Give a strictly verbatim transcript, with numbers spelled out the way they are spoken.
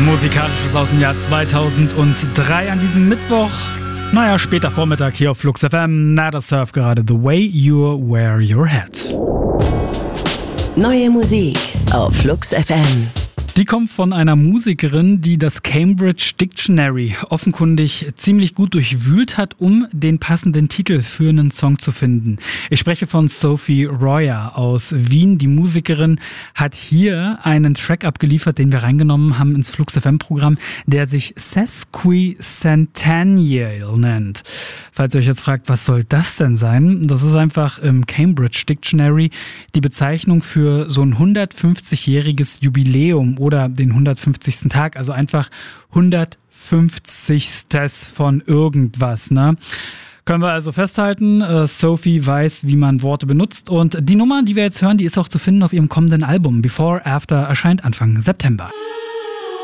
Musikalisches aus dem Jahr zweitausenddrei an diesem Mittwoch. Naja, später Vormittag hier auf Flux F M. Nada Surf gerade The Way You Wear Your Hat. Neue Musik auf Flux F M. Die kommt von einer Musikerin, die das Cambridge Dictionary offenkundig ziemlich gut durchwühlt hat, um den passenden Titel für einen Song zu finden. Ich spreche von Sophie Royer aus Wien. Die Musikerin hat hier einen Track abgeliefert, den wir reingenommen haben ins Flux F M-Programm, der sich Sesquicentennial nennt. Falls ihr euch jetzt fragt, was soll das denn sein? Das ist einfach im Cambridge Dictionary die Bezeichnung für so ein hundertfünfzigjähriges Jubiläum oder den hundertfünfzigsten Tag, also einfach hundertfünfzigstes von irgendwas, ne? Können wir also festhalten, äh, Sophie weiß, wie man Worte benutzt, und die Nummer, die wir jetzt hören, die ist auch zu finden auf ihrem kommenden Album. Before After erscheint Anfang September.